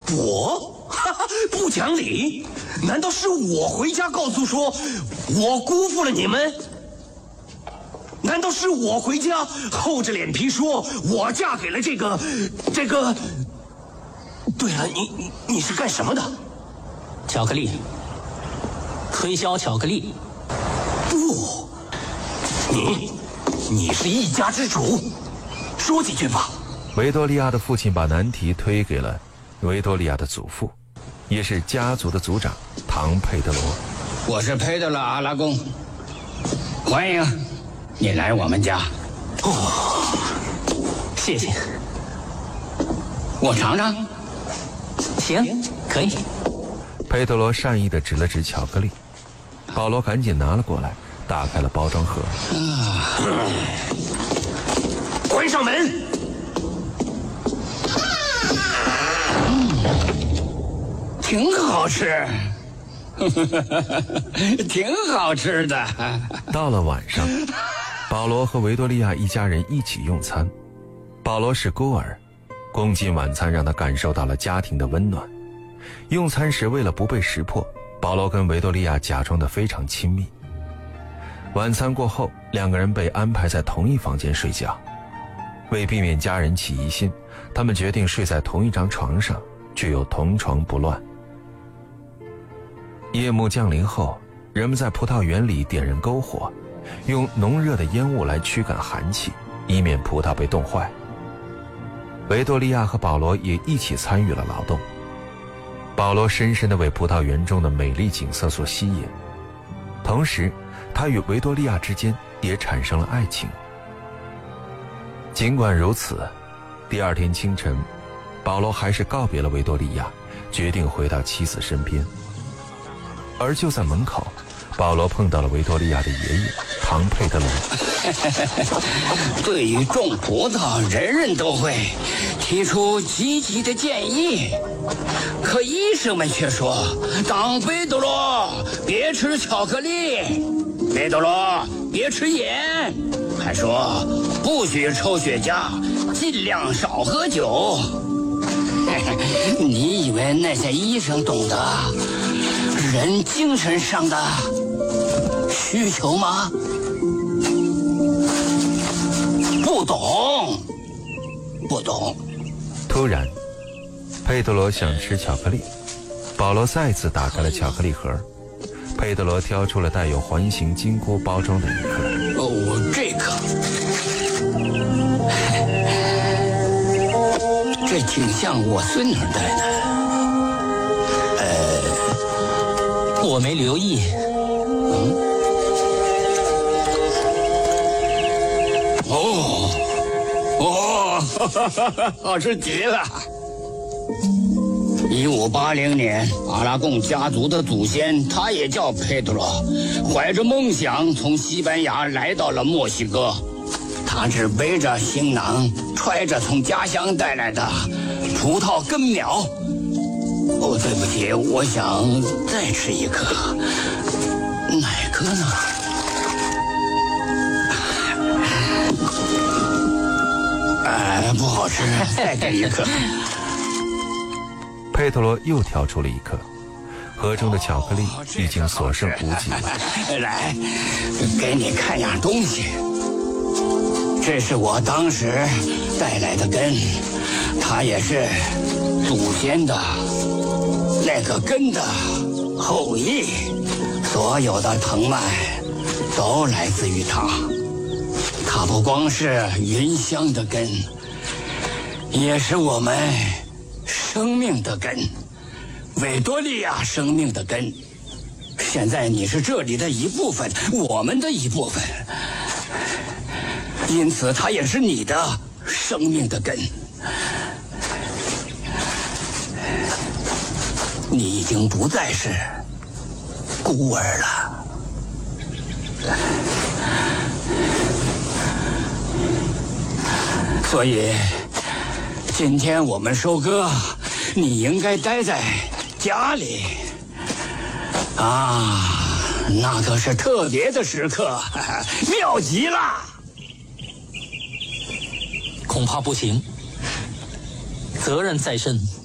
我？哈哈，不讲理！难道是我回家告诉说，我辜负了你们？难道是我回家厚着脸皮说，我嫁给了这个？对了，你是干什么的？ 巧克力，推销巧克力。 不，你是一家之主，说几句吧。 维多利亚的父亲把难题推给了维多利亚的祖父，也是家族的族长唐佩德罗。 我是佩德罗阿拉贡，欢迎你来我们家。 哦，谢谢。 我尝尝。 行，可以。 佩德罗善意地指了指巧克力，保罗赶紧拿了过来，打开了包装盒。 关上门。 挺好吃，挺好吃的。 到了晚上，保罗和维多利亚一家人一起用餐。保罗是孤儿，共进晚餐让他感受到了家庭的温暖。用餐时为了不被识破，保罗跟维多利亚假装得非常亲密。晚餐过后，两个人被安排在同一房间睡觉。为避免家人起疑心，他们决定睡在同一张床上，具有同床不乱。夜幕降临后，人们在葡萄园里点燃篝火，用浓热的烟雾来驱赶寒气，以免葡萄被冻坏。维多利亚和保罗也一起参与了劳动。保罗深深地为葡萄园中的美丽景色所吸引，同时他与维多利亚之间也产生了爱情。尽管如此，第二天清晨，保罗还是告别了维多利亚，决定回到妻子身边。而就在门口，保罗碰到了维多利亚的爷爷唐佩德罗。 对于种葡萄，人人都会提出积极的建议，可医生们却说：“当贝多罗，别吃巧克力；贝多罗，别吃盐。”还说不许抽雪茄，尽量少喝酒。你以为那些医生懂得人精神上的需求吗？不懂。 突然，佩德罗想吃巧克力，保罗再次打开了巧克力盒。佩德罗挑出了带有环形金箍包装的一颗。 这个，这挺像我孙女带的。 我没留意。 好吃极了。1580年，阿拉贡家族的祖先，他也叫佩德罗，怀着梦想从西班牙来到了墨西哥。他只背着行囊，揣着从家乡带来的葡萄根苗。对不起，我想再吃一颗。哪颗呢？不好吃，再给一颗。 佩特罗又挑出了一颗，盒中的巧克力已经所剩无几了。 来，给你看样东西。这是我当时带来的根，它也是祖先的那个根的后裔，所有的藤蔓都来自于它。它不光是芸香的根，也是我们生命的根，维多利亚生命的根。现在你是这里的一部分，我们的一部分，因此它也是你的生命的根。你已经不再是孤儿了。所以今天我们收割，你应该待在家里啊，那可是特别的时刻，妙极了。 恐怕不行，责任在身。